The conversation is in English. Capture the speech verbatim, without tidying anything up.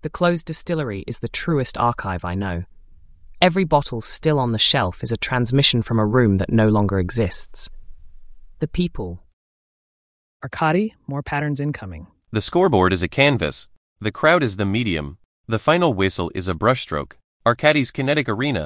The closed distillery is the truest archive I know. Every bottle still on the shelf is a transmission from a room that no longer exists. The people. Arkady, more patterns incoming. The scoreboard is a canvas. The crowd is the medium. The final whistle is a brushstroke. Arkady's kinetic arena.